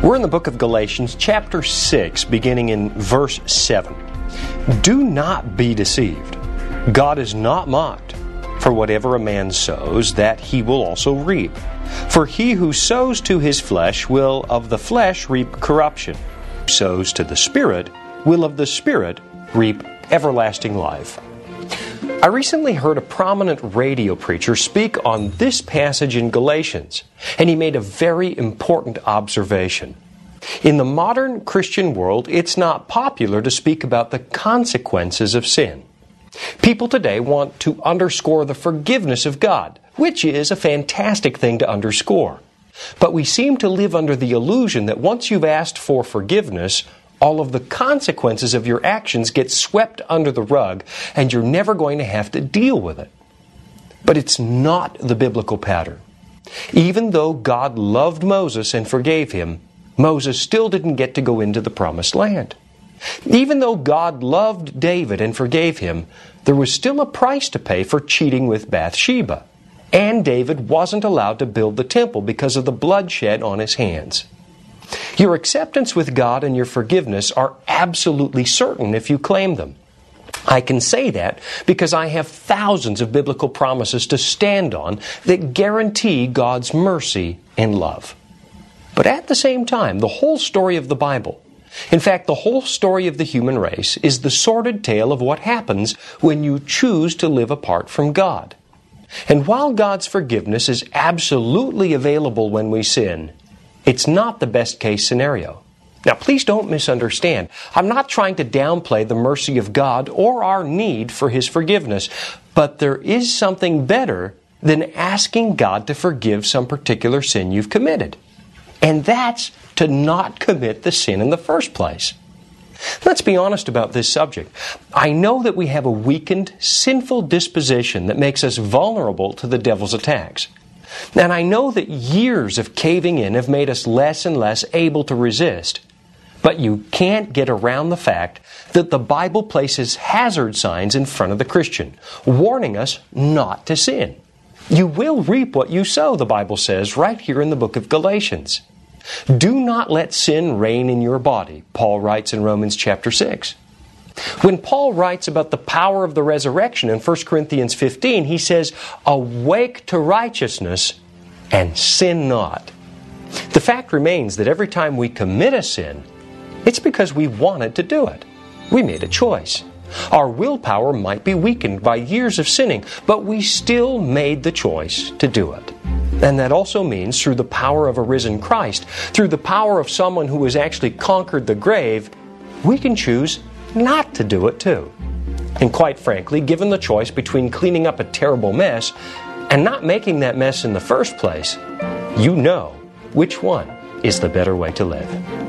We're in the book of Galatians, chapter 6, beginning in verse 7. Do not be deceived. God is not mocked. For whatever a man sows, that he will also reap. For he who sows to his flesh will of the flesh reap corruption. Who sows to the Spirit will of the Spirit reap everlasting life. I recently heard a prominent radio preacher speak on this passage in Galatians, and he made a very important observation. In the modern Christian world, it's not popular to speak about the consequences of sin. People today want to underscore the forgiveness of God, which is a fantastic thing to underscore. But we seem to live under the illusion that once you've asked for forgiveness, all of the consequences of your actions get swept under the rug, and you're never going to have to deal with it. But it's not the biblical pattern. Even though God loved Moses and forgave him, Moses still didn't get to go into the promised land. Even though God loved David and forgave him, there was still a price to pay for cheating with Bathsheba. And David wasn't allowed to build the temple because of the bloodshed on his hands. Your acceptance with God and your forgiveness are absolutely certain if you claim them. I can say that because I have thousands of biblical promises to stand on that guarantee God's mercy and love. But at the same time, the whole story of the Bible, in fact, the whole story of the human race, is the sordid tale of what happens when you choose to live apart from God. And while God's forgiveness is absolutely available when we sin, it's not the best case scenario. Now, please don't misunderstand. I'm not trying to downplay the mercy of God or our need for His forgiveness, but there is something better than asking God to forgive some particular sin you've committed. And that's to not commit the sin in the first place. Let's be honest about this subject. I know that we have a weakened, sinful disposition that makes us vulnerable to the devil's attacks. And I know that years of caving in have made us less and less able to resist. But you can't get around the fact that the Bible places hazard signs in front of the Christian, warning us not to sin. You will reap what you sow, the Bible says right here in the book of Galatians. Do not let sin reign in your body, Paul writes in Romans chapter 6. When Paul writes about the power of the resurrection in 1 Corinthians 15, he says, awake to righteousness and sin not. The fact remains that every time we commit a sin, it's because we wanted to do it. We made a choice. Our willpower might be weakened by years of sinning, but we still made the choice to do it. And that also means through the power of a risen Christ, through the power of someone who has actually conquered the grave, we can choose not to do it too. And quite frankly, given the choice between cleaning up a terrible mess and not making that mess in the first place, you know which one is the better way to live.